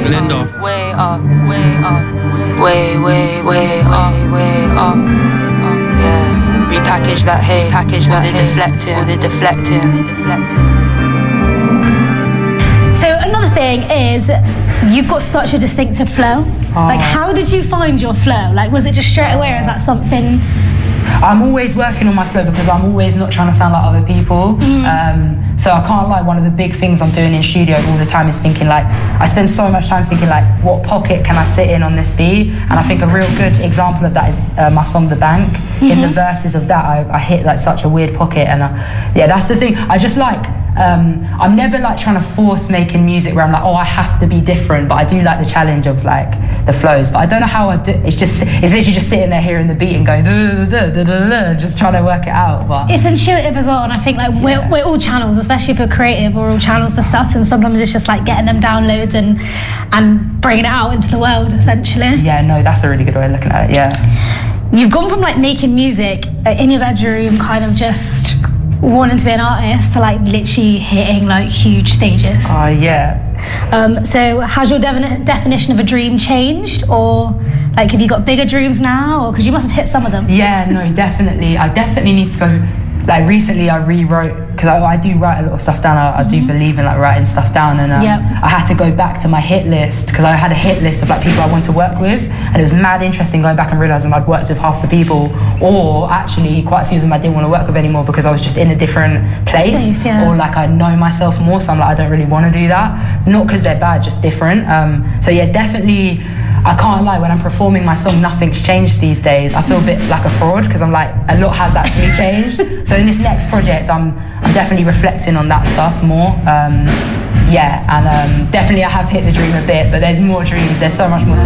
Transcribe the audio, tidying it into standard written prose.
Linda. Way up, way up, way, way, way up, way up. Yeah, repackage that hay, package that hay. All the deflecting. So another thing is, you've got such a distinctive flow. Like, how did you find your flow? Like, was it just straight away, or is that something? I'm always working on my flow because I'm always not trying to sound like other people. So I can't lie, one of the big things I'm doing in studio all the time is thinking like, I spend so much time thinking like, what pocket can I sit in on this beat? And I think a real good example of that is my song The Bank. In the verses of that, I hit like such a weird pocket, and yeah, that's the thing. I just like, I'm never like trying to force making music where I'm like, oh, I have to be different, but I do like the challenge of like the flows, but I don't know how I do. It's literally just sitting there hearing the beat and going and just trying to work it out. But it's intuitive as well, and I think like we're all channels, especially if we're creative, we're all channels for stuff, and sometimes it's just like getting them downloads and bringing it out into the world, essentially. Yeah, no, that's a really good way of looking at it. Yeah. You've gone from like making music in your bedroom, kind of just wanting to be an artist, to like literally hitting like huge stages. Yeah. So has your definition of a dream changed, or like have you got bigger dreams now, or because you must have hit some of them? Yeah, no, definitely. I definitely need to go. Like recently I rewrote, because I do write a lot of stuff down. I do believe in like writing stuff down, and I had to go back to my hit list, because I had a hit list of like people I want to work with, and it was mad interesting going back and realising I'd worked with half the people, or actually quite a few of them I didn't want to work with anymore because I was just in a different place, or like I know myself more, so I'm like, I don't really want to do that. Not because they're bad, just different. So yeah, definitely. I can't lie, when I'm performing my song, nothing's changed these days. I feel a bit like a fraud because I'm like, a lot has actually changed. So in this next project, I'm definitely reflecting on that stuff more. Yeah, and definitely I have hit the dream a bit, but there's more dreams. There's so much more to